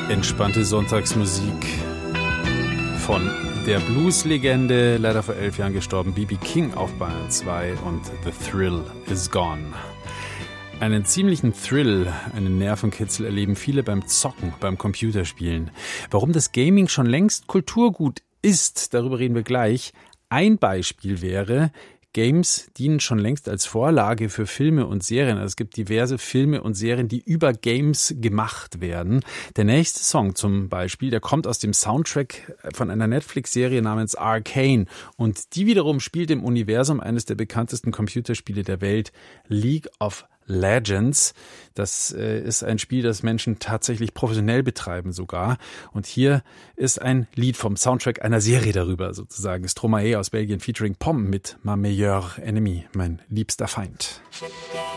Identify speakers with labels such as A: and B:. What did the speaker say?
A: Entspannte Sonntagsmusik von der Blues-Legende, leider vor 11 Jahren gestorben, B.B. King auf Bayern 2 und The Thrill is Gone. Einen ziemlichen Thrill, einen Nervenkitzel erleben viele beim Zocken, beim Computerspielen. Warum das Gaming schon längst Kulturgut ist, darüber reden wir gleich. Ein Beispiel wäre, Games dienen schon längst als Vorlage für Filme und Serien. Also es gibt diverse Filme und Serien, die über Games gemacht werden. Der nächste Song zum Beispiel, der kommt aus dem Soundtrack von einer Netflix-Serie namens Arcane. Und die wiederum spielt im Universum eines der bekanntesten Computerspiele der Welt, League of Legends. Das ist ein Spiel, das Menschen tatsächlich professionell betreiben sogar. Und hier ist ein Lied vom Soundtrack einer Serie darüber, sozusagen. Stromae aus Belgien featuring Pomm mit Ma Meilleure Ennemie, mein liebster Feind.